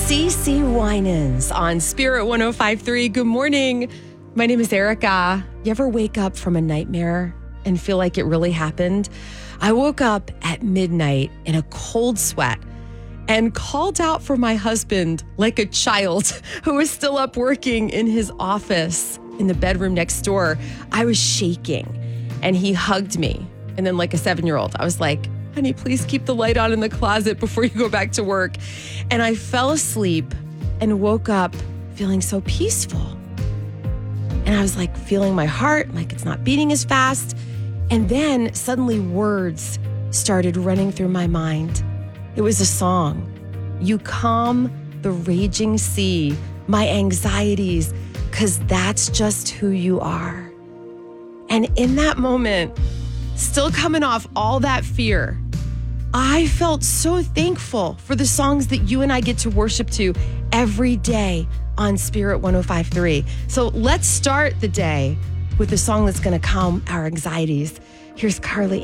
CeCe Winans on Spirit 105.3. Good morning. My name is Erica. You ever wake up from a nightmare and feel like it really happened? I woke up at midnight in a cold sweat and called out for my husband like a child who was still up working in his office in the bedroom next door. I was shaking and he hugged me. And then like a 7-year-old, I was like, honey, please keep the light on in the closet before you go back to work. And I fell asleep and woke up feeling so peaceful. And I was like feeling my heart, like it's not beating as fast. And then suddenly words started running through my mind. It was a song. You calm the raging sea, my anxieties, because that's just who you are. And in that moment, still coming off all that fear, I felt so thankful for the songs that you and I get to worship to every day on Spirit 105.3. So let's start the day with a song that's going to calm our anxieties. Here's Carly